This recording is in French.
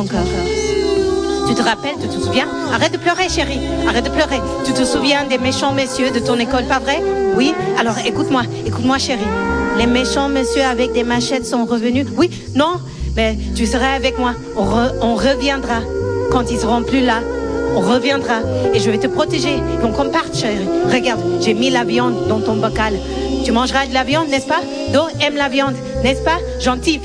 mon cœur. Tu te rappelles, tu te souviens? Arrête de pleurer, chérie. Arrête de pleurer. Tu te souviens des méchants messieurs de ton école, pas vrai? Oui? Alors écoute-moi, chérie. Les méchants messieurs avec des machettes sont revenus. Oui? Non? Mais tu seras avec moi. On reviendra. Quand ils seront plus là, on reviendra. Et je vais te protéger. Donc on parte, chérie. Regarde, j'ai mis la viande dans ton bocal. Tu mangeras de la viande, n'est-ce pas? Do aime la viande, n'est-ce pas? Gentil.